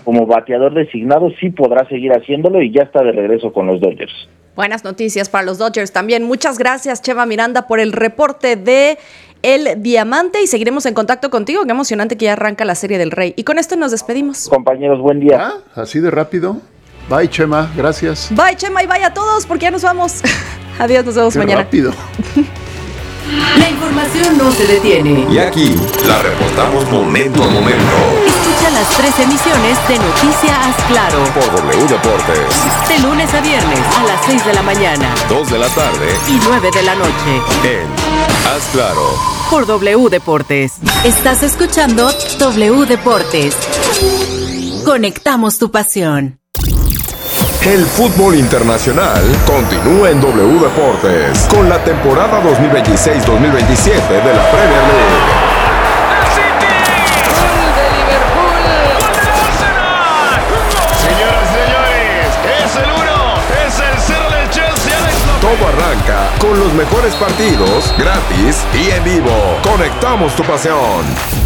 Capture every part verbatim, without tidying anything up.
como bateador designado, sí podrá seguir haciéndolo y ya está de regreso con los Dodgers. Buenas noticias para los Dodgers también. Muchas gracias, Chema Miranda, por el reporte de El Diamante y seguiremos en contacto contigo. Qué emocionante que ya arranca la Serie del Rey. Y con esto nos despedimos. Compañeros, buen día. ¿Ah? ¿Así de rápido? Bye, Chema, gracias. Bye, Chema, y bye a todos porque ya nos vamos. Adiós, nos vemos Qué mañana. rápido. La información no se detiene. Y aquí la reportamos momento a momento. Escucha las tres emisiones de Noticias Claro. Por W Deportes. De lunes a viernes a las seis de la mañana. dos de la tarde. Y nueve de la noche. En Haz Claro. Por W Deportes. Estás escuchando W Deportes. Conectamos tu pasión. El fútbol internacional continúa en W Deportes con la temporada dos mil veintiséis dos mil veintisiete de la Premier League. ¡Gol de Liverpool! ¡Gol del Arsenal! Señoras y señores, es el uno, es el cero del Chelsea. Alex López. Todo arranca con los mejores partidos, gratis y en vivo. Conectamos tu pasión.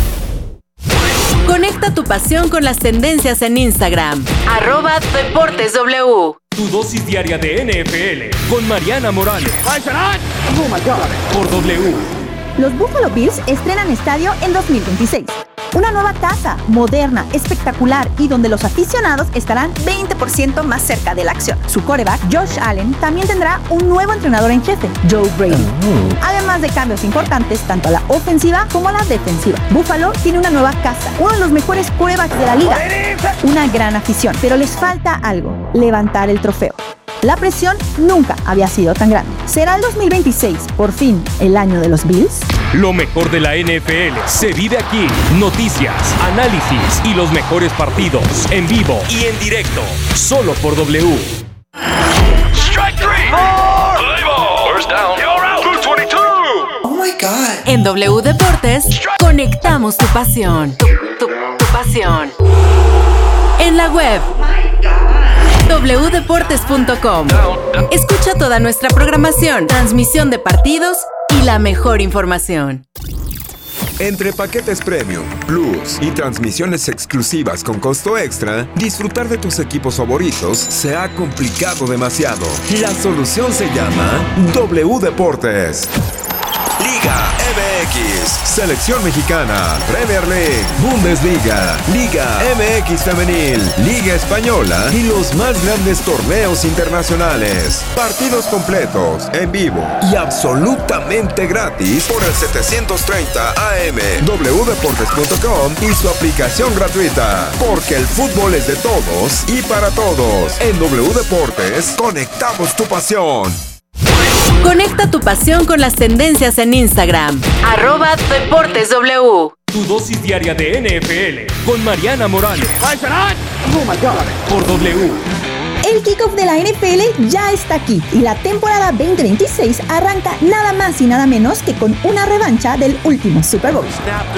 Conecta tu pasión con las tendencias en Instagram. Arroba Deportes W. Tu dosis diaria de N F L con Mariana Morales. Oh my God. Por W. Los Buffalo Bills estrenan estadio en dos mil veintiséis. Una nueva casa, moderna, espectacular y donde los aficionados estarán veinte por ciento más cerca de la acción. Su quarterback, Josh Allen, también tendrá un nuevo entrenador en jefe, Joe Brady. Además de cambios importantes tanto a la ofensiva como a la defensiva. Buffalo tiene una nueva casa, uno de los mejores quarterbacks de la liga. Una gran afición, pero les falta algo, levantar el trofeo. La presión nunca había sido tan grande. ¿Será el dos mil veintiséis, por fin, el año de los Bills? Lo mejor de la N F L se vive aquí. Noticias, análisis y los mejores partidos en vivo y en directo. Solo por W. Strike three. Four. First down. You're out. two twenty-two. Oh my God. En W Deportes, conectamos tu pasión. Tu, tu, tu pasión. En la web. doble u deportes punto com. Escucha toda nuestra programación, transmisión de partidos y la mejor información. Entre paquetes premium, plus y transmisiones exclusivas con costo extra, disfrutar de tus equipos favoritos se ha complicado demasiado. La solución se llama W Deportes. Liga M X, Selección Mexicana, Premier League, Bundesliga, Liga M X Femenil, Liga Española y los más grandes torneos internacionales. Partidos completos, en vivo y absolutamente gratis por el setecientos treinta A M, w deportes punto com y su aplicación gratuita. Porque el fútbol es de todos y para todos. En W Deportes, conectamos tu pasión. Conecta tu pasión con las tendencias en Instagram. Arroba Deportes W. Tu dosis diaria de N F L con Mariana Morales. Oh my God. Por W. El kickoff de la N F L ya está aquí y la temporada veinte veintiséis arranca nada más y nada menos que con una revancha del último Super Bowl.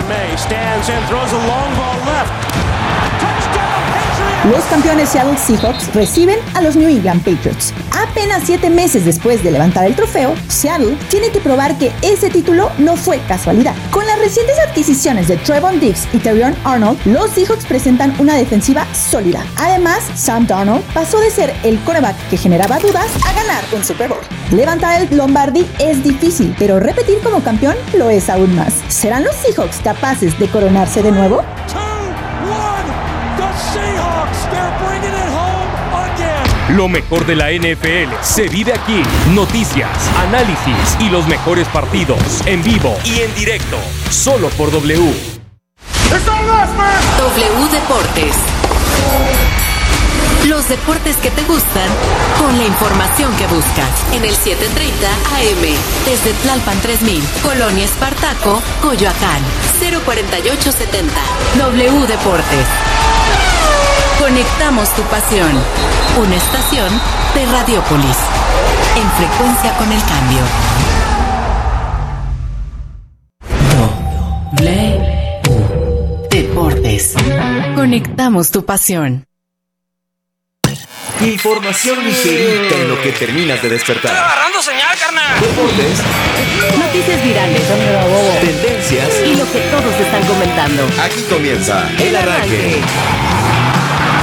Los campeones Seattle Seahawks reciben a los New England Patriots. Apenas siete meses después de levantar el trofeo, Seattle tiene que probar que ese título no fue casualidad. Con las recientes adquisiciones de Trevon Diggs y Terrion Arnold, los Seahawks presentan una defensiva sólida. Además, Sam Darnold pasó de ser el quarterback que generaba dudas a ganar un Super Bowl. Levantar el Lombardi es difícil, pero repetir como campeón lo es aún más. ¿Serán los Seahawks capaces de coronarse de nuevo? Lo mejor de la N F L se vive aquí. Noticias, análisis y los mejores partidos en vivo y en directo. Solo por W. W Deportes. Los deportes que te gustan con la información que buscas. En el setecientos treinta A M. Desde Tlalpan tres mil. Colonia Espartaco, Coyoacán. cero cuarenta y ocho setenta. W Deportes. Conectamos tu pasión. Una estación de Radiopolis. En frecuencia con el cambio. W Deportes. Conectamos tu pasión. Información ligerita en lo que terminas de despertar. ¡Estoy agarrando señal, carnal! Deportes. Noticias virales. Tendencias. Y lo que todos están comentando. Aquí comienza El Arranque.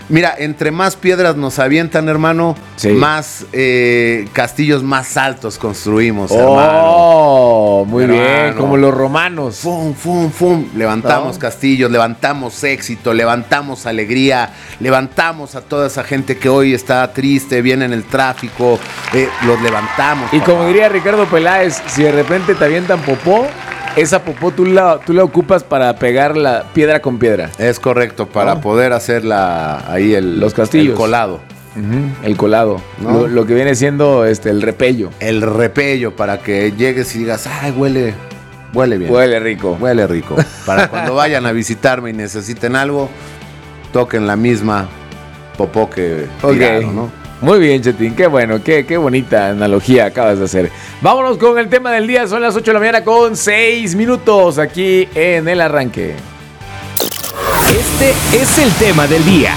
Mira, entre más piedras nos avientan, hermano, sí. más eh, castillos más altos construimos, oh, hermano. Oh, muy hermano. bien, como los romanos. Fum, fum, fum. Levantamos no. castillos, levantamos éxito, levantamos alegría, levantamos a toda esa gente que hoy está triste, viene en el tráfico, eh, los levantamos. Y papá. Como diría Ricardo Peláez, si de repente te avientan popó, esa popó tú la, tú la ocupas para pegar la piedra con piedra. Es correcto, para oh. poder hacer la, ahí el, los castillos. El colado. Uh-huh, el colado, ¿no? lo, lo que viene siendo este, el repello. El repello, para que llegues y digas, ay, huele, huele bien. Huele rico. Huele rico. Para cuando vayan a visitarme y necesiten algo, toquen la misma popó que okay. tiraron, ¿no? Muy bien, Chetín, qué bueno, qué, qué bonita analogía acabas de hacer. Vámonos con el tema del día, son las ocho de la mañana con seis minutos aquí en El Arranque. Este es el tema del día.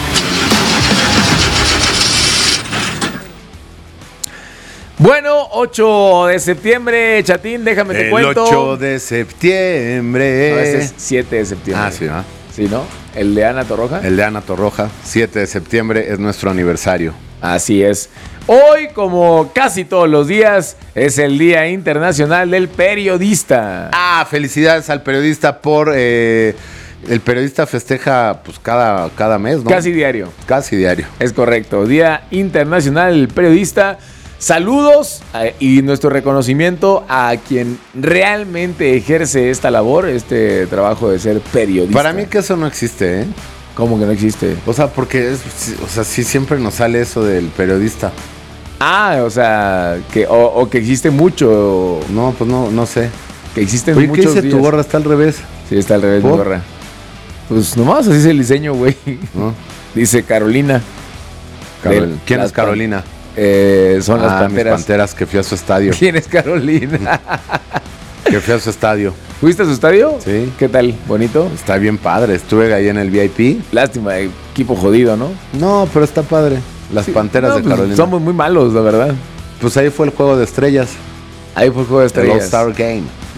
Bueno, ocho de septiembre, Chatín, déjame te el cuento. ocho de septiembre. No, ese es siete de septiembre. Ah, sí, ¿no? Sí, ¿no? ¿El de Ana Torroja? El de Ana Torroja, siete de septiembre es nuestro aniversario. Así es. Hoy, como casi todos los días, es el Día Internacional del Periodista. Ah, felicidades al periodista por... Eh, el periodista festeja pues cada, cada mes, ¿no? Casi diario. Casi diario. Es correcto. Día Internacional del Periodista. Saludos eh, y nuestro reconocimiento a quien realmente ejerce esta labor, este trabajo de ser periodista. Para mí que eso no existe, ¿eh? ¿Cómo que no existe? O sea, porque es, o sea, sí siempre nos sale eso del periodista. Ah, o sea, que o, o que existe mucho. No, pues no, no sé. Que existen Oye, muchos ¿qué dice días. Tu gorra? Está al revés. Sí, está al revés mi gorra. Pues nomás así es el diseño, güey. ¿No? Dice Carolina. Carol, ¿Quién es Carolina? Pan- eh, son ah, las Panteras. Mis Panteras que fui a su estadio. ¿Quién es Carolina? Que fui a su estadio. ¿Fuiste a su estadio? Sí. ¿Qué tal? ¿Bonito? Está bien padre. Estuve ahí en el V I P. Lástima, equipo jodido, ¿no? No, pero está padre. Las sí. Panteras no, de pues Carolina. Somos muy malos, la verdad. Pues ahí fue el juego de estrellas. Ahí fue el juego de estrellas. El All-Star Game.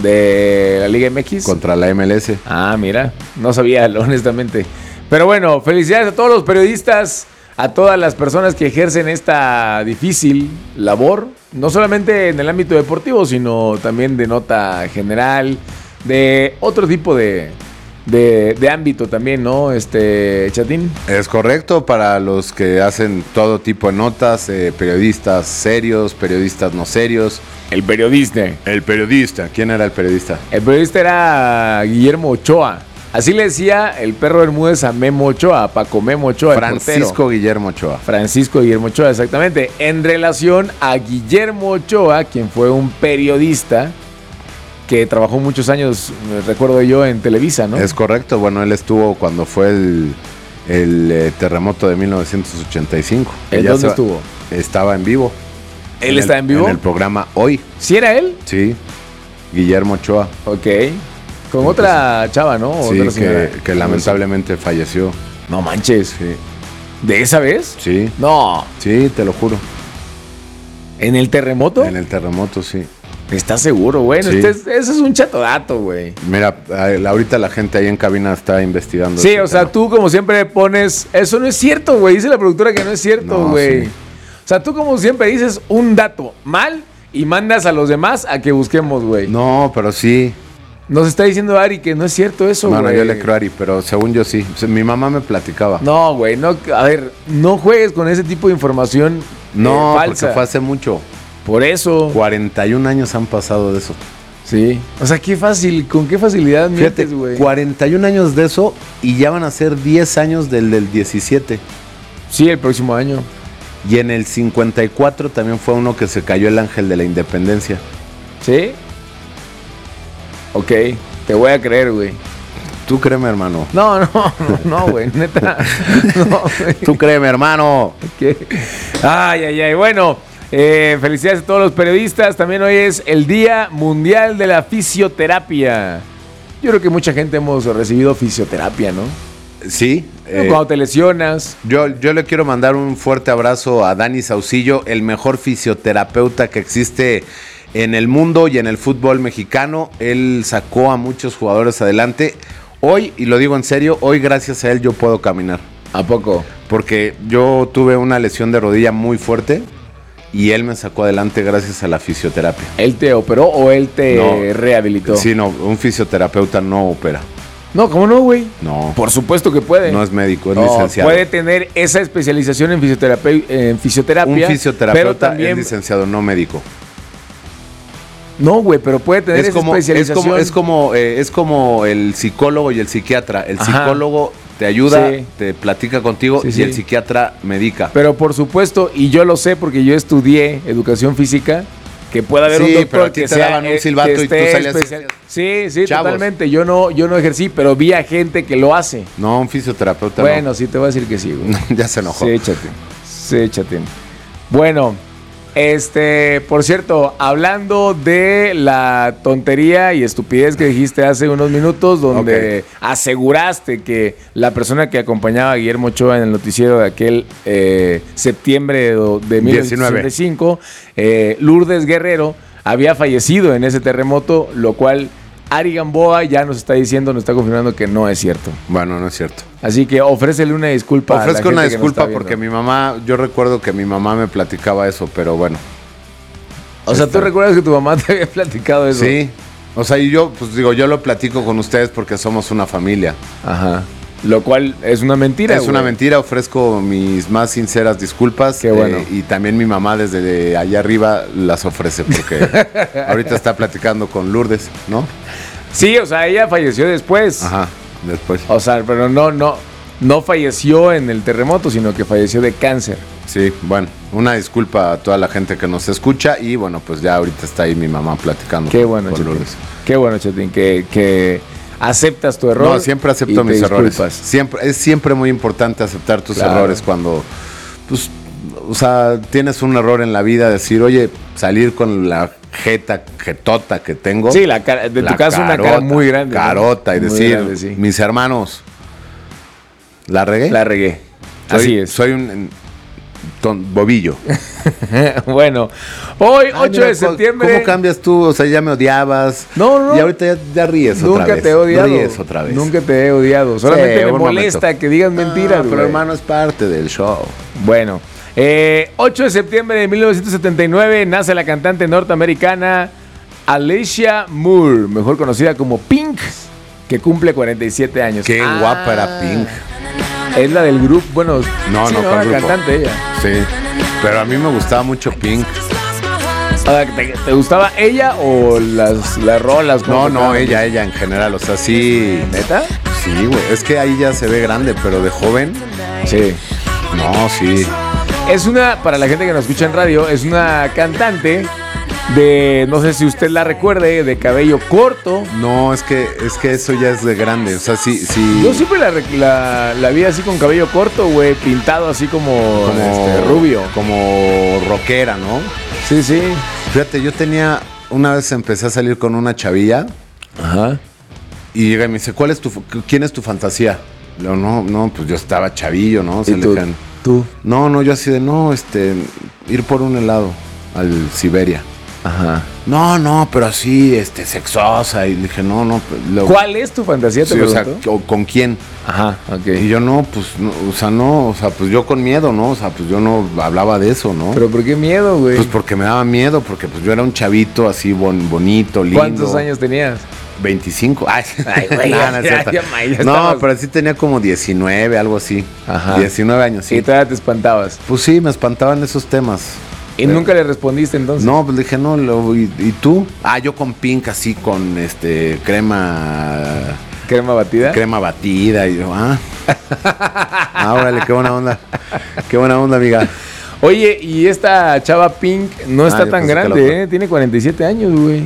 De la Liga M X. Contra la M L S. Ah, mira. No sabía, honestamente. Pero bueno, felicidades a todos los periodistas, a todas las personas que ejercen esta difícil labor. No solamente en el ámbito deportivo, sino también de nota general, de otro tipo de... De, de ámbito también, ¿no, este Chatín? Es correcto, para los que hacen todo tipo de notas, eh, periodistas serios, periodistas no serios. El periodista. El periodista. ¿Quién era el periodista? El periodista era Guillermo Ochoa. Así le decía el perro Bermúdez a Memo Ochoa, a Paco Memo Ochoa. Francisco Guillermo Ochoa. Francisco Guillermo Ochoa, exactamente. En relación a Guillermo Ochoa, quien fue un periodista que trabajó muchos años, recuerdo yo, en Televisa, ¿no? Es correcto. Bueno, él estuvo cuando fue el, el eh, terremoto de mil novecientos ochenta y cinco. ¿En dónde se, estuvo? Estaba en vivo. ¿Él está en vivo? En el programa Hoy. ¿Sí era él? Sí. Guillermo Ochoa. Ok. Con sí, otra pues, chava, ¿no? Sí, otra que, que lamentablemente falleció. No manches. Sí. ¿De esa vez? Sí. No. Sí, te lo juro. ¿En el terremoto? En el terremoto, sí. ¿Estás seguro? Bueno, sí. este es, eso es un chato dato, güey. Mira, ahorita la gente ahí en cabina está investigando. Sí, o sea, tema. Tú como siempre pones... Eso no es cierto, güey. Dice la productora que no es cierto, güey. No, sí. O sea, tú como siempre dices un dato mal y mandas a los demás a que busquemos, güey. No, pero sí. Nos está diciendo Ari que no es cierto eso, güey. No, no, yo le creo a Ari, pero según yo sí. O sea, mi mamá me platicaba. No, güey, no, a ver, no juegues con ese tipo de información No, eh, falsa. Porque fue hace mucho. Por eso. cuarenta y un años han pasado de eso. Sí. O sea, qué fácil, con qué facilidad mientes, güey. cuarenta y un años de eso y ya van a ser diez años del del diecisiete. Sí, el próximo año. Y en el cincuenta y cuatro también fue uno que se cayó el ángel de la independencia. ¿Sí? Ok, te voy a creer, güey. Tú créeme, hermano. No, no, no, güey, neta. No, güey. Tú créeme, hermano. ¿Qué? Ay, ay, ay, bueno. Eh, felicidades a todos los periodistas. También hoy es el Día Mundial de la Fisioterapia. Yo creo que mucha gente hemos recibido fisioterapia, ¿no? Sí. Eh, Cuando te lesionas. Yo, yo le quiero mandar un fuerte abrazo a Dani Saucillo, el mejor fisioterapeuta que existe en el mundo y en el fútbol mexicano. Él sacó a muchos jugadores adelante. Hoy, y lo digo en serio, hoy gracias a él yo puedo caminar. ¿A poco? Porque yo tuve una lesión de rodilla muy fuerte y él me sacó adelante gracias a la fisioterapia. ¿Él te operó o él te no, rehabilitó? Sí, no, un fisioterapeuta no opera. No, ¿cómo no, güey? No. Por supuesto que puede. No es médico, es no, licenciado. Puede tener esa especialización en fisioterapia, en fisioterapia. Un fisioterapeuta pero también... es licenciado, no médico. No, güey, pero puede tener es esa como, especialización. Es como, es, como, eh, es como el psicólogo y el psiquiatra. El Ajá. psicólogo te ayuda, sí. te platica contigo sí, y sí. el psiquiatra medica. Pero por supuesto, y yo lo sé porque yo estudié educación física, que puede haber sí, un doctor pero a ti que te sea, daban un silbato y tú salías especial... Sí, sí, Chavos. totalmente. Yo no, yo no ejercí, pero vi a gente que lo hace. No, un fisioterapeuta Bueno, no. sí, te voy a decir que sí, güey. Ya se enojó. Sí, échate. Sí, échate. Bueno, este, por cierto, hablando de la tontería y estupidez que dijiste hace unos minutos, donde okay. aseguraste que la persona que acompañaba a Guillermo Ochoa en el noticiero de aquel eh, septiembre de mil novecientos sesenta y cinco, eh, Lourdes Guerrero, había fallecido en ese terremoto, lo cual Ari Gamboa ya nos está diciendo, nos está confirmando que no es cierto. Bueno, no es cierto. Así que ofrécele una disculpa. Ofrezco a la una gente disculpa que porque mi mamá, yo recuerdo que mi mamá me platicaba eso, pero bueno. O sea, ¿tú recuerdas que tu mamá te había platicado eso? Sí. O sea, y yo, pues digo, yo lo platico con ustedes porque somos una familia. Ajá. Lo cual es una mentira. Es güey. una mentira, ofrezco mis más sinceras disculpas. Qué bueno. Eh, y también mi mamá desde allá arriba las ofrece porque ahorita está platicando con Lourdes, ¿no? Sí, o sea, ella falleció después. Ajá, después. O sea, pero no, no, no falleció en el terremoto, sino que falleció de cáncer. Sí, bueno, una disculpa a toda la gente que nos escucha y bueno, pues ya ahorita está ahí mi mamá platicando Qué con, bueno, con Chetín. Lourdes. Qué bueno, Chetín, que, que aceptas tu error. No, siempre acepto mis errores. Siempre, es siempre muy importante aceptar tus claro. errores cuando, pues, o sea, tienes un error en la vida, decir, oye, salir con la jeta, jetota que tengo. Sí, la cara, de la tu caso carota, una cara muy grande. Carota, ¿no? Y Muy decir, grande, sí. mis hermanos, ¿la regué? La regué. Soy, Así es. Soy un ton, bobillo. Bueno, hoy, Ay, ocho mira, de septiembre. ¿Cómo cambias tú? O sea, ya me odiabas. No, no. Y ahorita ya, ya ríes Nunca otra vez. Nunca te he odiado. Ríes otra vez. Nunca te he odiado. Solamente sí, me molesta momento. que digas mentiras. No, pero güey. hermano, es parte del show. Bueno, eh, ocho de septiembre de mil novecientos setenta y nueve nace la cantante norteamericana Alicia Moore, mejor conocida como Pink, que cumple cuarenta y siete años. Qué ah, guapa era Pink. Es la del grupo, bueno, no, sí, no, no, ¿cuál la grupo? cantante ella. Sí, pero a mí me gustaba mucho Pink. ¿Te, te gustaba ella o las, las rolas? No, no, ella, ella en general, o sea, sí. ¿Neta? Sí, güey, es que ahí ya se ve grande, pero de joven. Sí. No, sí. Es una, para la gente que nos escucha en radio, es una cantante de, no sé si usted la recuerde, de cabello corto. No, es que es que eso ya es de grande, o sea, sí, sí. Yo siempre la, la, la vi así con cabello corto, güey, pintado así como, como este, rubio. Como rockera, ¿no? Sí, sí. Fíjate, yo tenía, una vez empecé a salir con una chavilla. Ajá. Y llega y me dice, ¿cuál es tu, quién es tu fantasía? Le digo, no, no, pues yo estaba chavillo, ¿no? ¿Y tú? Dejan, ¿Tú? No, no, yo así de, no, este, ir por un helado al Siberia. Ajá. No, no, pero así, este, sexosa. Y le dije, no, no. Luego, ¿cuál es tu fantasía? Te sí, o sea, ¿con quién? Ajá, ok. Y yo no, pues, no, o sea, no, o sea, pues yo con miedo, ¿no? O sea, pues yo no hablaba de eso, ¿no? ¿Pero por qué miedo, güey? Pues porque me daba miedo, porque pues yo era un chavito así bon, bonito, lindo. ¿Cuántos años tenías? veinticinco. Ay, Ay güey. no, no, ya, ya, ya, ya no estabas... pero sí tenía como diecinueve, algo así. Ajá. diecinueve años, sí. ¿Y todavía te espantabas? Pues sí, me espantaban esos temas. ¿Y pero nunca le respondiste entonces? No, pues le dije, no, lo, y, ¿y tú? Ah, yo con Pink así, con este, crema... ¿Crema batida? Crema batida, y yo, ah. Ah, órale, qué buena onda. Qué buena onda, amiga. Oye, y esta chava Pink no está ah, tan grande, ¿eh? Tiene cuarenta y siete años, güey.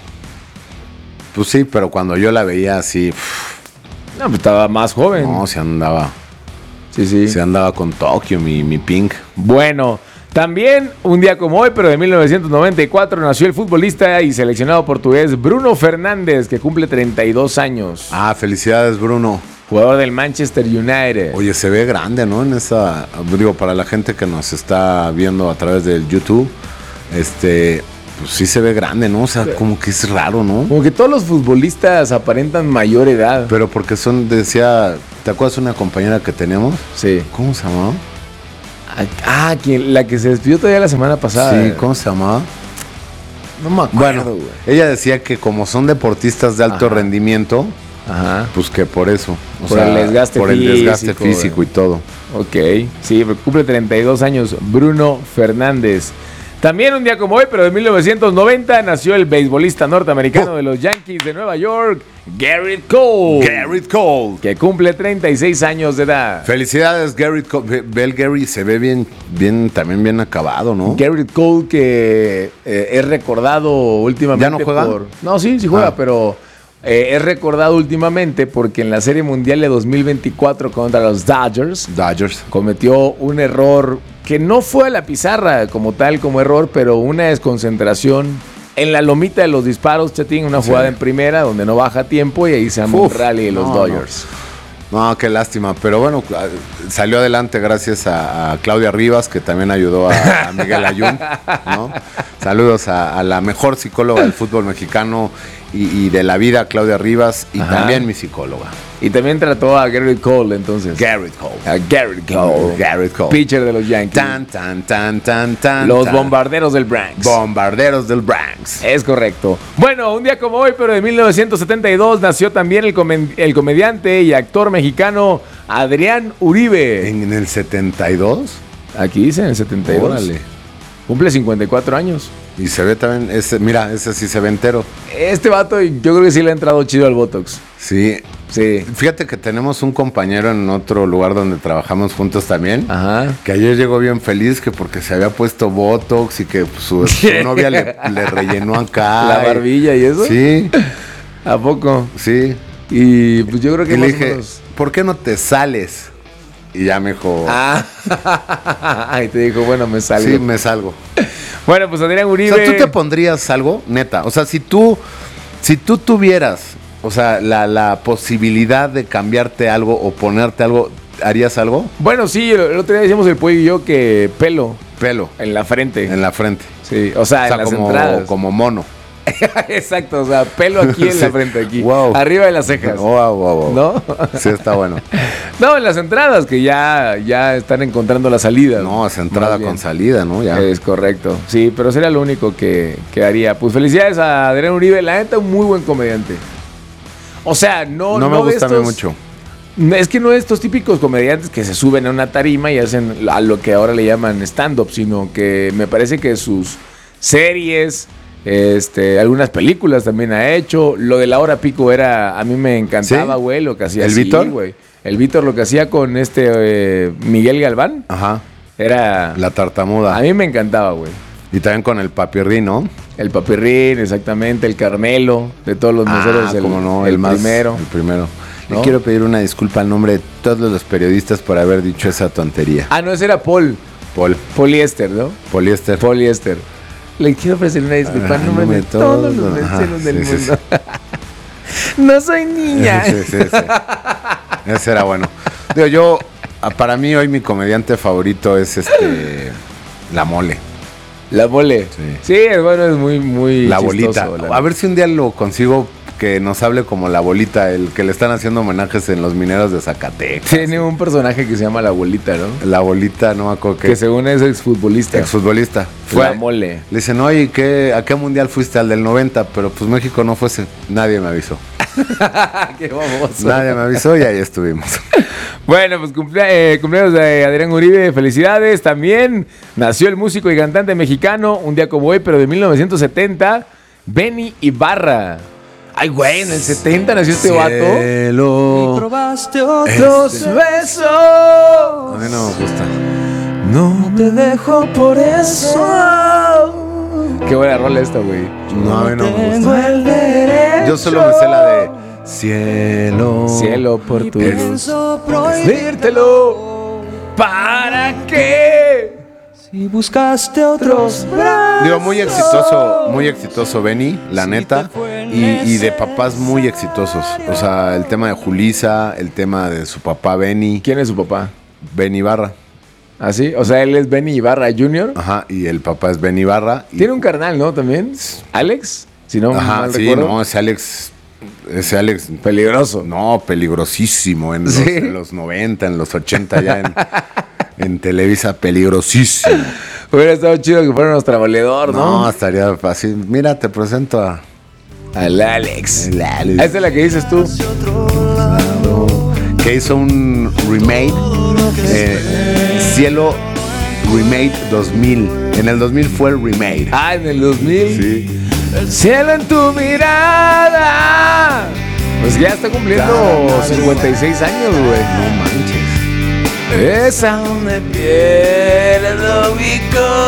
Pues sí, pero cuando yo la veía así... No, pues estaba más joven. No, se andaba... Sí, sí. Se andaba con Tokio, mi, mi Pink. Bueno... También, un día como hoy, pero de mil novecientos noventa y cuatro, nació el futbolista y seleccionado portugués Bruno Fernández, que cumple treinta y dos años. Ah, felicidades, Bruno. Jugador del Manchester United. Oye, se ve grande, ¿no? En esa, digo, para la gente que nos está viendo a través del YouTube, este, pues sí se ve grande, ¿no? O sea, como que es raro, ¿no? Como que todos los futbolistas aparentan mayor edad. Pero porque son, decía, ¿te acuerdas de una compañera que tenemos? Sí. ¿Cómo se llamaba? Ah, ¿quién? La que se despidió todavía la semana pasada. Sí, ¿cómo se llamaba? No me acuerdo, Bueno, güey. ella decía que como son deportistas de alto Ajá. rendimiento, Ajá. pues que por eso. O Por sea, el desgaste por el desgaste físico, físico güey. y todo. Ok, sí, cumple treinta y dos años Bruno Fernández. También un día como hoy, pero de mil novecientos noventa, nació el beisbolista norteamericano de los Yankees de Nueva York, Garrett Cole. Garrett Cole. Que cumple treinta y seis años de edad. Felicidades, Garrett Cole. Ve, ve el Gary, se ve bien, bien, también bien acabado, ¿no? Garrett Cole que eh, es recordado últimamente. ¿Ya no juega? Por, no, sí, sí juega, Ah. pero eh, es recordado últimamente porque en la Serie Mundial de dos mil veinticuatro contra los Dodgers, Dodgers. cometió un error que no fue a la pizarra como tal, como error, pero una desconcentración en la lomita de los disparos, Chatín, una jugada Sí. en primera donde no baja tiempo y ahí se llama un rally de los no, Dodgers. No. no, qué lástima. Pero bueno, salió adelante gracias a, a Claudia Rivas, que también ayudó a, a Miguel Ayun, ¿no? Saludos a, a la mejor psicóloga del fútbol mexicano y, y de la vida, Claudia Rivas, y Ajá. también mi psicóloga. Y también trató a Garrett Cole, entonces. Garrett Cole. A Garrett Cole. Garrett Cole. Pitcher de los Yankees. Tan, tan, tan, tan, tan. Los tan. bombarderos del Bronx. Bombarderos del Bronx. Es correcto. Bueno, un día como hoy, pero de mil novecientos setenta y dos, nació también el, comen- el comediante y actor mexicano Adrián Uribe. ¿En el setenta y dos? Aquí dice, en el setenta y dos. Órale. Cumple cincuenta y cuatro años. Y se ve también, ese, mira, ese sí se ve entero. Este vato, yo creo que sí le ha entrado chido al Botox. Sí. Sí. Fíjate que tenemos un compañero en otro lugar donde trabajamos juntos también. Ajá. Que ayer llegó bien feliz que porque se había puesto Botox y que su, su novia le, le rellenó acá. La barbilla y eso. Sí. ¿A poco? Sí. Y pues yo creo que Y le más o dije, menos- ¿por qué no te sales? Y ya me dijo, Ah, y te dijo, bueno, me salgo. sí, me salgo. Bueno, pues Adrián O Uribe. sea, ¿tú te pondrías algo? Neta. O sea, si tú, si tú tuvieras, o sea, la, la posibilidad de cambiarte algo o ponerte algo, ¿harías algo? Bueno, sí, el el otro día decíamos el pollo y yo que pelo Pelo. en la frente. En la frente. Sí, o sea, O sea, en las como, entradas. como mono. Exacto, o sea, pelo aquí en Sí. la frente, aquí. Wow. Arriba de las cejas. Wow, wow, wow. ¿No? Sí, está bueno. No, en las entradas, que ya, ya están encontrando la salida. No, es entrada Más bien. con salida, ¿no? Ya. Es correcto. Sí, pero sería lo único que, que haría. Pues felicidades a Adrián Uribe, la neta, un muy buen comediante. O sea, no, no me no de gusta a mí estos- mucho. Es que no de estos típicos comediantes que se suben a una tarima y hacen a lo que ahora le llaman stand-up, sino que me parece que sus series, este, algunas películas también ha hecho. Lo de La Hora Pico era, a mí me encantaba, ¿Sí? güey, lo que hacía. ¿El sí, Víctor? güey. El Víctor lo que hacía con este eh, Miguel Galván Ajá. era... La tartamuda. A mí me encantaba, güey. Y también con el papirrín, ¿no? El Papirrín, exactamente, el Carmelo, de todos los meseros, el, Ah, cómo no, el, el, más, primero. El primero. ¿No? Le quiero pedir una disculpa al nombre de todos los periodistas por haber dicho esa tontería. Ah, no, ese era Paul. Paul. Poliéster, ¿no? Poliéster. Poliéster. Le quiero ofrecer una disculpa Ah, en nombre no me de todos los todos, ajá, meseros del sí, sí, mundo. No soy niña. Sí, sí, sí. Ese era bueno. Digo, yo, ah, para mí hoy mi comediante favorito es este... La Mole. La Mole. Sí. Sí, es bueno, es muy, muy La chistoso, Bolita. la- A ver si un día lo consigo que nos hable como La Bolita, el que le están haciendo homenajes en los mineros de Zacatecas. Tiene un personaje que se llama La Bolita, ¿no? La Bolita, no me acuerdo qué. Que según es exfutbolista. Exfutbolista. La Mole. Le dicen, oye, ¿qué, ¿a qué mundial fuiste? Al del noventa, pero pues México no fuese. Nadie me avisó. Qué baboso. Nadie me avisó y ahí estuvimos. Bueno, pues cumplea- eh, cumpleaños de Adrián Uribe, felicidades. También nació el músico y cantante mexicano, un día como hoy, pero de mil novecientos setenta, Benny Ibarra. Ay, güey, en el setenta nació este vato. Cielo. Probaste Otros Este. besos. A mí no me gusta. No te dejo por eso. Qué buena rola esta, güey. No, a mí no me Tengo gusta. el derecho. Yo solo me sé la de Cielo. Cielo por tu luz. Pienso prohibírtelo. Dírtelo. ¿Para qué? Si buscaste otros brazos. Digo, muy exitoso, muy exitoso Benny, la neta. Y, y de papás muy exitosos. O sea, el tema de Julisa, el tema de su papá Benny. ¿Quién es su papá? Benny Ibarra. ¿Ah, sí? O sea, él es Benny Ibarra junior Ajá, y el papá es Benny Ibarra. Y... Tiene un carnal, ¿no? También. ¿Alex? Si no Ajá, mal sí, recuerdo. no, ese Alex... Ese Alex... Peligroso. No, peligrosísimo. En los, ¿Sí? en los noventa, en los ochenta ya en, en Televisa, peligrosísimo. Hubiera estado chido que fuera nuestro valedor, ¿no? No, estaría fácil. Mira, te presento a... Al Alex. El Alex. Esa es la que dices tú. Que hizo un remake, eh, Cielo Remake dos mil. En el dos mil fue el remake. Ah, en el dos mil. Sí. El cielo en tu mirada. Pues ya está cumpliendo cincuenta y seis años, güey. No manches. Esa donde pierdo mi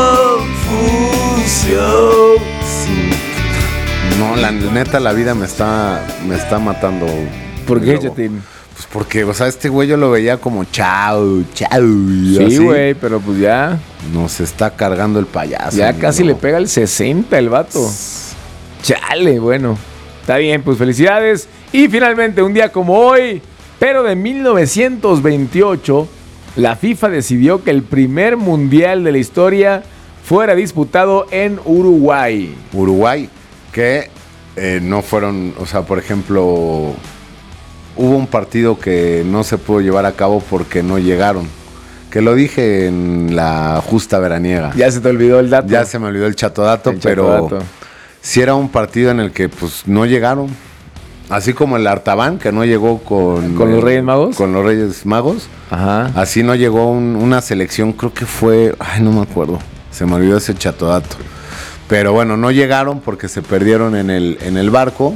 confusión. Sí. No, la neta, la vida me está, me está matando. ¿Por qué, Luego. Chatín? Pues porque, o sea, este güey yo lo veía como chao, chao. y Sí, así. güey, pero pues ya. Nos está cargando el payaso. Ya amigo. casi le pega el sesenta el vato. Chale, bueno. Está bien, pues felicidades. Y finalmente, un día como hoy, pero de mil novecientos veintiocho, la FIFA decidió que el primer mundial de la historia fuera disputado en Uruguay. Uruguay, que eh, no fueron, o sea, por ejemplo, hubo un partido que no se pudo llevar a cabo porque no llegaron. Que lo dije en la justa veraniega. Ya se te olvidó el dato. Ya se me olvidó el chatodato, El pero chatodato. sí era un partido en el que pues no llegaron. Así como el Artaban, que no llegó con... ¿Con los el- Reyes Magos? Con los Reyes Magos. Ajá. Así no llegó un- una selección, creo que fue... Ay, no me acuerdo. Se me olvidó ese chatodato. Pero bueno, no llegaron porque se perdieron en el, en el barco.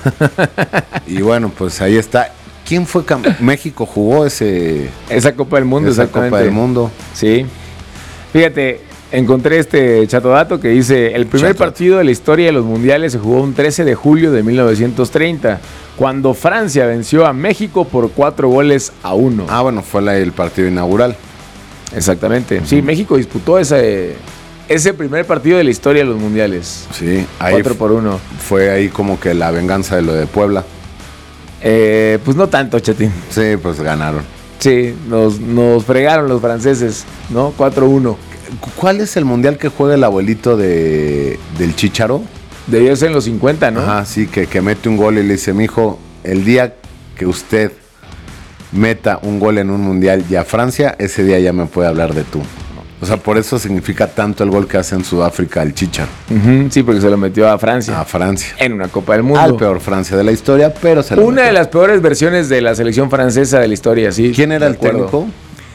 Y bueno, pues ahí está. ¿Quién fue cam- México jugó ese... Esa Copa del Mundo, esa exactamente. Copa del Mundo? Sí. Fíjate, encontré este chatodato que dice: el primer Chatodato. partido de la historia de los mundiales se jugó un trece de julio de mil novecientos treinta, cuando Francia venció a México por cuatro goles a uno. Ah, bueno, fue la- el partido inaugural. Exactamente. Sí, México disputó ese, ese primer partido de la historia de los mundiales. Sí, ahí Cuatro por uno. fue ahí como que la venganza de lo de Puebla. Eh, pues no tanto, Chatín. Sí, pues ganaron. Sí, nos, nos fregaron los franceses, ¿no? cuatro uno. ¿Cuál es el mundial que juega el abuelito de, del Chícharo? Debió ser en los cincuenta, ¿no? Ajá, sí, que, que mete un gol y le dice, mijo, el día que usted meta un gol en un mundial y a Francia, ese día ya me puede hablar de tú. O sea, por eso significa tanto el gol que hace en Sudáfrica el Chícharo. Ujú, sí, porque se lo metió a Francia. A Francia. En una Copa del Mundo. Al peor Francia de la historia, pero se lo Una metió. de las peores versiones de la selección francesa de la historia, sí. ¿Quién era de el acuerdo. técnico?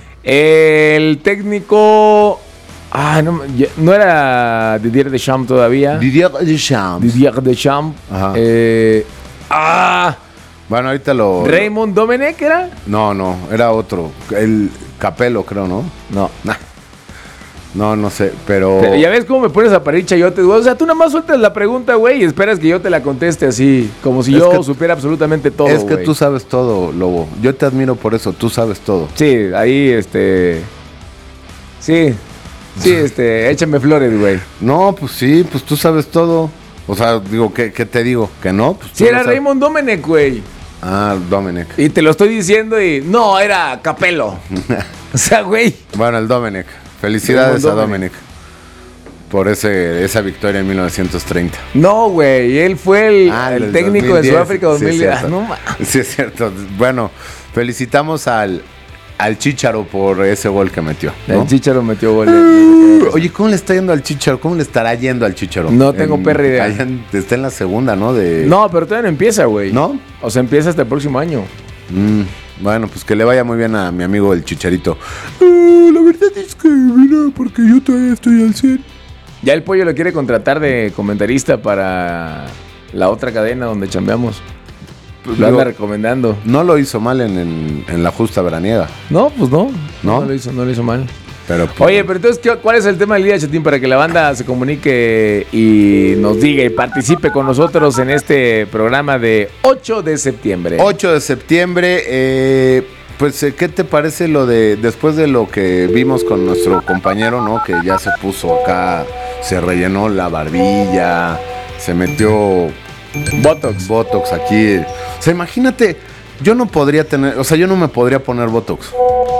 El técnico... Ah, no, ya- no era Didier Deschamps todavía. Didier Deschamps. Didier Deschamps. Ajá. Eh, ah, Bueno, ahorita lo... Raymond Domenech era. No, no, era otro. El Capello, creo, ¿no? No. Nah. No, no sé, pero... Pero ya ves cómo me pones a parir chayotes, güey. O sea, tú nada más sueltas la pregunta, güey, y esperas que yo te la conteste así, como si Es yo que- supiera absolutamente todo. es que güey. tú sabes todo, Lobo. Yo te admiro por eso, tú sabes todo. Sí, ahí, este. Sí, sí, este, échame flores, güey. No, pues sí, pues tú sabes todo. O sea, digo, ¿qué, qué te digo? ¿Que no? Pues Sí, tú era lo sabes. Raymond Domenech, güey. Ah, Domenech. Y te lo estoy diciendo y. No, era Capello. O sea, güey. Bueno, el Domenech. Felicidades Raymond a Domenech. Domenech por ese, esa victoria en mil novecientos treinta. No, güey. Él fue el, Ah, el del técnico dos mil diez. de Sudáfrica dos Sí, mil es diez. Ah, cierto. no, ma- Sí, es cierto. Bueno, felicitamos al, al Chícharo por ese gol que metió, ¿no? El Chícharo metió goles. Oye, ¿cómo le está yendo al Chícharo? ¿Cómo le estará yendo al Chícharo? No tengo perra idea. allá en- está en la segunda, ¿no? De... No, pero todavía no empieza, güey. ¿No? O sea, empieza hasta el próximo año. Mm, bueno, pues que le vaya muy bien a mi amigo el Chicharito. Eh, la verdad es que, mira, porque yo todavía estoy al cien. Ya el pollo lo quiere contratar de comentarista para la otra cadena donde chambeamos. Lo anda Digo, recomendando. no lo hizo mal en, en- en la justa veraniega. No, pues no. ¿No? No, lo hizo, no lo hizo mal. Pero, pues, Oye, pero entonces, ¿qué- ¿cuál es el tema del día, Chatín? Para que la banda se comunique y nos diga y participe con nosotros en este programa de ocho de septiembre. ocho de septiembre, eh, pues, eh, ¿qué te parece lo de, después de lo que vimos con nuestro compañero, ¿no? Que ya se puso acá, se rellenó la barbilla, se metió Botox. Botox aquí. O sea, imagínate, yo no podría tener, o sea, yo no me podría poner Botox.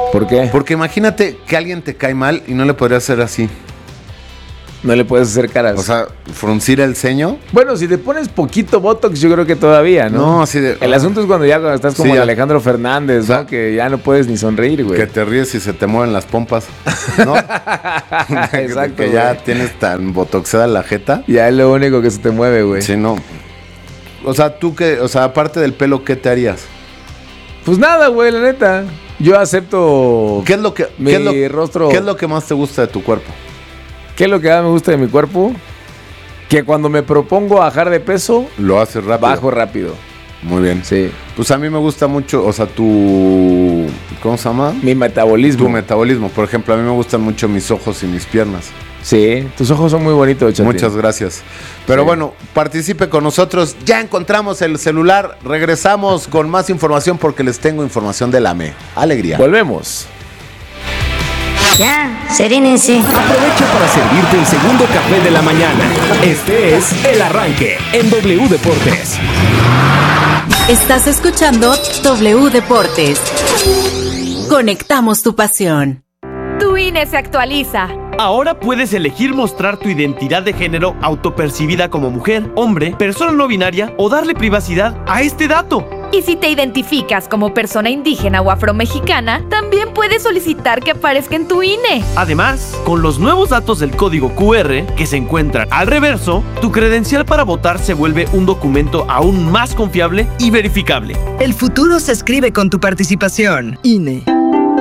¿Por qué? Porque imagínate que alguien te cae mal y no le podrías hacer así. No le puedes hacer caras. O sea, fruncir el ceño. Bueno, si te pones poquito Botox, yo creo que todavía, ¿no? No, así de... El asunto es cuando ya cuando estás como Sí, ya. Alejandro Fernández, ¿no? Que ya no puedes ni sonreír, güey. Que te ríes y se te mueven las pompas, ¿no? Exacto, que ya güey. tienes tan botoxeada la jeta. Ya es lo único que se te mueve, güey. Sí, no. O sea, tú que, o sea, aparte del pelo, ¿qué te harías? Pues nada, güey, la neta. Yo acepto ¿Qué es lo que, mi qué es lo, rostro. ¿Qué es lo que más te gusta de tu cuerpo? ¿Qué es lo que más me gusta de mi cuerpo? Que cuando me propongo bajar de peso, Lo haces rápido. bajo rápido. Muy bien. Sí. Pues a mí me gusta mucho, o sea, tu... ¿Cómo se llama? Mi metabolismo. Tu metabolismo. Por ejemplo, a mí me gustan mucho mis ojos y mis piernas. Sí, tus ojos son muy bonitos, Chatín. Muchas gracias. Pero Sí. bueno, participe con nosotros. Ya encontramos el celular. Regresamos con más información porque les tengo información de la M E. Alegría. Volvemos. Ya, serénense. Aprovecha para servirte el segundo café de la mañana. Este es El Arranque en W Deportes. Estás escuchando W Deportes. Conectamos tu pasión. Tu I N E se actualiza. Ahora puedes elegir mostrar tu identidad de género autopercibida como mujer, hombre, persona no binaria o darle privacidad a este dato. Y si te identificas como persona indígena o afromexicana, también puedes solicitar que aparezca en tu I N E. Además, con los nuevos datos del código Q R que se encuentran al reverso, tu credencial para votar se vuelve un documento aún más confiable y verificable. El futuro se escribe con tu participación. I N E.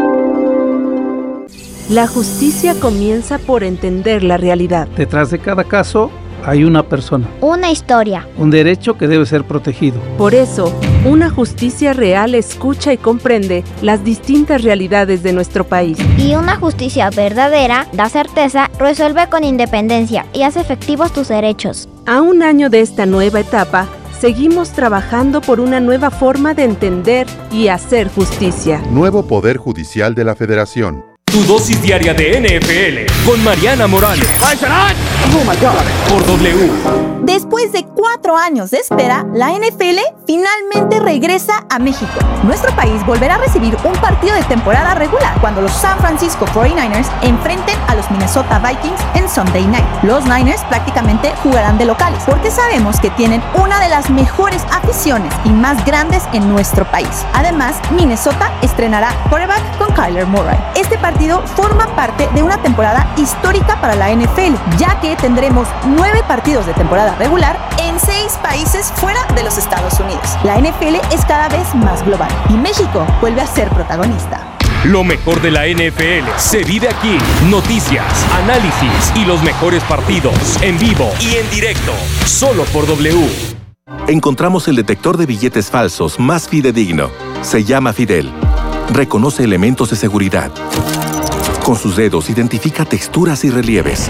La justicia comienza por entender la realidad. Detrás de cada caso hay una persona, una historia, un derecho que debe ser protegido. Por eso, una justicia real escucha y comprende las distintas realidades de nuestro país. Y una justicia verdadera da certeza, resuelve con independencia y hace efectivos tus derechos. A un año de esta nueva etapa, seguimos trabajando por una nueva forma de entender y hacer justicia. Nuevo Poder Judicial de la Federación. Tu dosis diaria de N F L con Mariana Morales. Oh my God. Por W. Después de cuatro años de espera, la N F L finalmente regresa a México. Nuestro país volverá a recibir un partido de temporada regular cuando los San Francisco cuarenta y nueve ers enfrenten a los Minnesota Vikings en Sunday Night. Los Niners prácticamente jugarán de locales porque sabemos que tienen una de las mejores aficiones y más grandes en nuestro país. Además, Minnesota estrenará quarterback con Kyler Murray. Este partido forma parte de una temporada histórica para la N F L, ya que tendremos nueve partidos de temporada regular en seis países fuera de los Estados Unidos. La N F L es cada vez más global y México vuelve a ser protagonista. Lo mejor de la N F L se vive aquí. Noticias, análisis y los mejores partidos en vivo y en directo, solo por W. Encontramos el detector de billetes falsos más fidedigno. Se llama Fidel. Reconoce elementos de seguridad. Con sus dedos identifica texturas y relieves.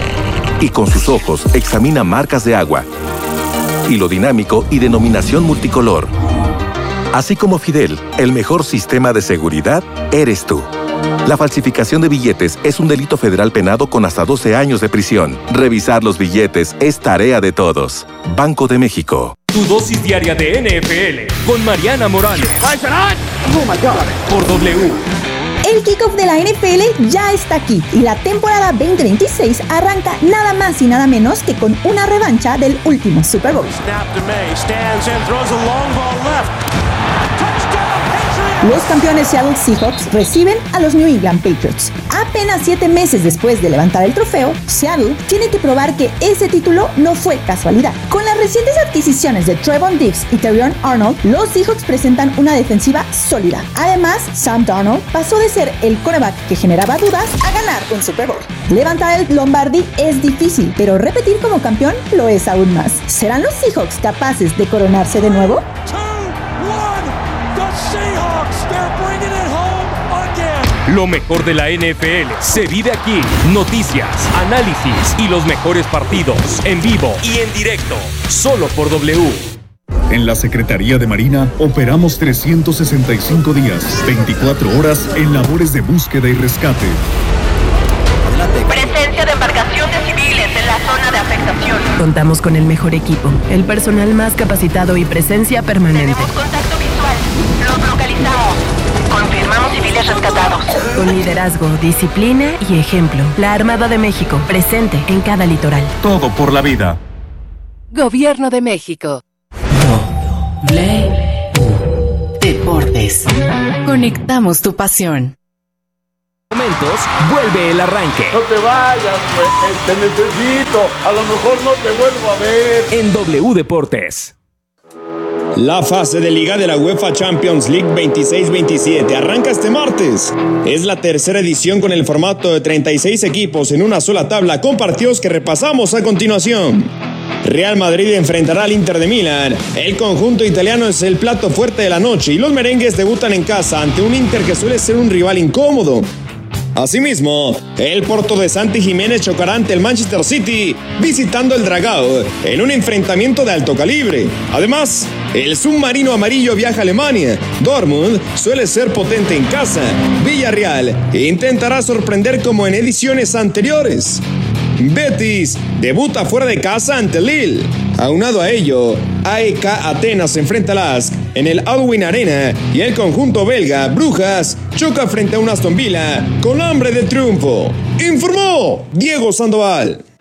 Y con sus ojos examina marcas de agua. Hilo dinámico y denominación multicolor. Así como Fidel, el mejor sistema de seguridad eres tú. La falsificación de billetes es un delito federal penado con hasta doce años de prisión. Revisar los billetes es tarea de todos. Banco de México. Tu dosis diaria de N F L con Mariana Morales. Oh my God. Por W. El kickoff de la N F L ya está aquí y la temporada veinte veintiséis arranca nada más y nada menos que con una revancha del último Super Bowl. Los campeones Seattle Seahawks reciben a los New England Patriots. Apenas siete meses después de levantar el trofeo, Seattle tiene que probar que ese título no fue casualidad. Con las recientes adquisiciones de Trevon Diggs y Terrion Arnold, los Seahawks presentan una defensiva sólida. Además, Sam Darnold pasó de ser el quarterback que generaba dudas a ganar un Super Bowl. Levantar el Lombardi es difícil, pero repetir como campeón lo es aún más. ¿Serán los Seahawks capaces de coronarse de nuevo? Lo mejor de la N F L se vive aquí. Noticias, análisis y los mejores partidos en vivo y en directo, solo por W. En la Secretaría de Marina operamos trescientos sesenta y cinco días, veinticuatro horas en labores de búsqueda y rescate. Presencia de embarcaciones civiles en la zona de afectación. Contamos con el mejor equipo, el personal más capacitado y presencia permanente. Tenemos contacto visual. Los localizamos. Confirmamos civiles civiles rescatados. Con liderazgo, disciplina y ejemplo. La Armada de México, presente en cada litoral. Todo por la vida. Gobierno de México. W Deportes. Conectamos tu pasión. Momentos, vuelve el arranque. No te vayas, güey, te necesito. A lo mejor no te vuelvo a ver. En W Deportes. La fase de liga de la UEFA Champions League veintiséis veintisiete arranca este martes. Es la tercera edición con el formato de treinta y seis equipos en una sola tabla con partidos que repasamos a continuación. Real Madrid enfrentará al Inter de Milán. El conjunto italiano es el plato fuerte de la noche y los merengues debutan en casa ante un Inter que suele ser un rival incómodo. Asimismo, el Porto de Santi Jiménez chocará ante el Manchester City, visitando el Dragao, en un enfrentamiento de alto calibre. Además, el submarino amarillo viaja a Alemania. Dortmund suele ser potente en casa. Villarreal intentará sorprender como en ediciones anteriores. Betis debuta fuera de casa ante Lille. Aunado a ello, A E K Atenas se enfrenta al A S K en el Alwyn Arena y el conjunto belga Brujas choca frente a un Aston Villa con hambre de triunfo. Informó Diego Sandoval.